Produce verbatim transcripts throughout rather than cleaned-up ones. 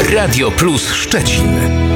Radio Plus Szczecin.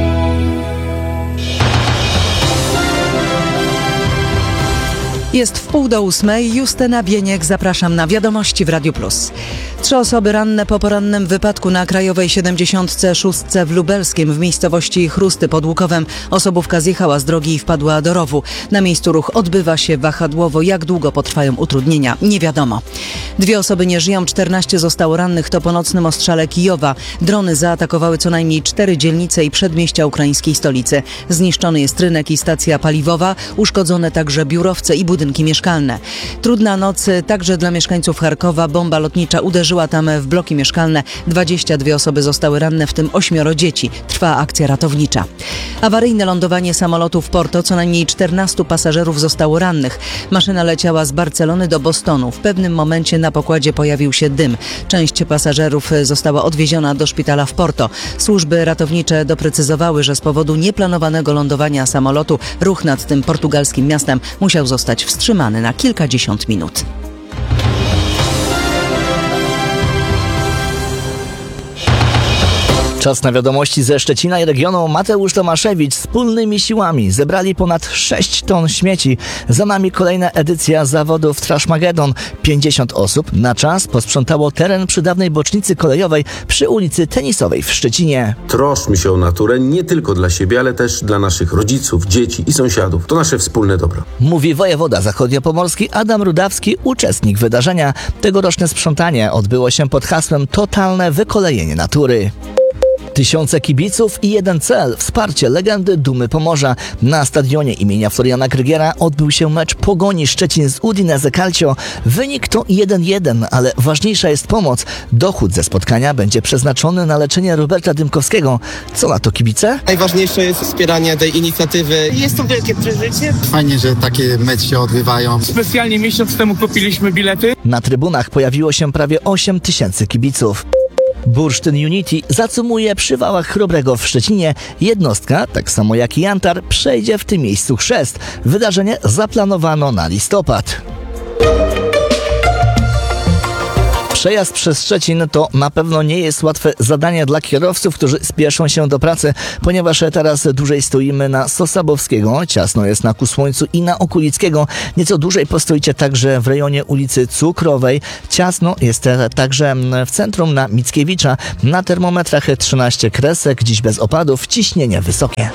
Jest w pół do ósmej. Justyna Bieniek, zapraszam na Wiadomości w Radiu Plus. Trzy osoby ranne po porannym wypadku na Krajowej siedemdziesiąt sześć w Lubelskiem w miejscowości Chrusty pod Łukowem. Osobówka zjechała z drogi i wpadła do rowu. Na miejscu ruch odbywa się wahadłowo. Jak długo potrwają utrudnienia? Nie wiadomo. Dwie osoby nie żyją, czternaście zostało rannych. To po nocnym ostrzale Kijowa. Drony zaatakowały co najmniej cztery dzielnice i przedmieścia ukraińskiej stolicy. Zniszczony jest rynek i stacja paliwowa. Uszkodzone także biurowce i budynki mieszkalne. Trudna noc także dla mieszkańców Charkowa. Bomba lotnicza uderzyła tam w bloki mieszkalne. dwadzieścia dwie osoby zostały ranne, w tym ośmioro dzieci. Trwa akcja ratownicza. Awaryjne lądowanie samolotu w Porto. Co najmniej czternastu pasażerów zostało rannych. Maszyna leciała z Barcelony do Bostonu. W pewnym momencie na pokładzie pojawił się dym. Część pasażerów została odwieziona do szpitala w Porto. Służby ratownicze doprecyzowały, że z powodu nieplanowanego lądowania samolotu ruch nad tym portugalskim miastem musiał zostać wstrzymany na kilkadziesiąt minut. Czas na wiadomości ze Szczecina i regionu. Mateusz Tomaszewicz. Wspólnymi siłami zebrali ponad sześć ton śmieci. Za nami kolejna edycja zawodów Trashmagedon. pięćdziesiąt osób na czas posprzątało teren przy dawnej bocznicy kolejowej przy ulicy Tenisowej w Szczecinie. Troszczmy się o naturę nie tylko dla siebie, ale też dla naszych rodziców, dzieci i sąsiadów. To nasze wspólne dobro. Mówi wojewoda zachodniopomorski Adam Rudawski, uczestnik wydarzenia. Tegoroczne sprzątanie odbyło się pod hasłem Totalne wykolejenie natury. Tysiące kibiców i jeden cel – wsparcie legendy Dumy Pomorza. Na stadionie imienia Floriana Krygiera odbył się mecz Pogoni Szczecin z Udinese Calcio. Wynik to jeden jeden, ale ważniejsza jest pomoc. Dochód ze spotkania będzie przeznaczony na leczenie Roberta Dymkowskiego. Co na to kibice? Najważniejsze jest wspieranie tej inicjatywy. Jest to wielkie przeżycie. Fajnie, że takie mecze się odbywają. Specjalnie miesiąc temu kupiliśmy bilety. Na trybunach pojawiło się prawie osiem tysięcy kibiców. Bursztyn Unity zacumuje przy wałach Chrobrego w Szczecinie. Jednostka, tak samo jak i Antar, przejdzie w tym miejscu chrzest. Wydarzenie zaplanowano na listopad. Przejazd przez Szczecin to na pewno nie jest łatwe zadanie dla kierowców, którzy spieszą się do pracy, ponieważ teraz dłużej stoimy na Sosabowskiego, ciasno jest na Kusłońcu i na Okulickiego. Nieco dłużej postoicie także w rejonie ulicy Cukrowej. Ciasno jest także w centrum na Mickiewicza. Na termometrach trzynaście kresek, dziś bez opadów, ciśnienie wysokie.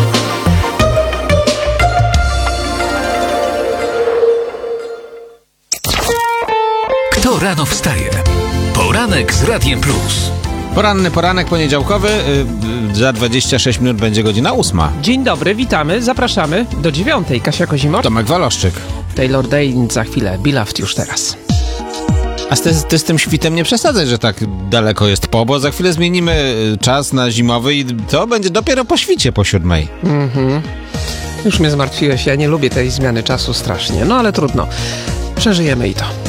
Kto rano wstaje? Poranek z Radiem Plus. Poranny poranek poniedziałkowy, yy, za dwadzieścia sześć minut będzie godzina ósma. Dzień dobry, witamy, zapraszamy do dziewiątej. Kasia Kozimok, Tomek Waloszczyk. Taylor Dayne za chwilę, Beloved już teraz. A ty, ty z tym świtem nie przesadzaj, że tak daleko jest po, bo za chwilę zmienimy czas na zimowy i to będzie dopiero po świcie, po siódmej. Mhm. Już mnie zmartwiłeś, ja nie lubię tej zmiany czasu strasznie, no ale trudno. Przeżyjemy i to.